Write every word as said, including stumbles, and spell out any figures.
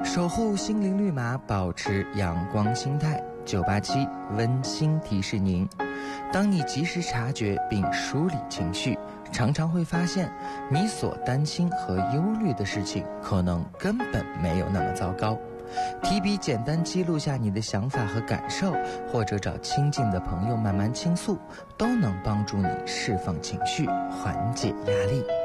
守护心灵绿码，保持阳光心态。九八七温馨提示您，当你及时察觉并梳理情绪，常常会发现你所担心和忧虑的事情可能根本没有那么糟糕。提笔简单记录下你的想法和感受，或者找亲近的朋友慢慢倾诉，都能帮助你释放情绪，缓解压力。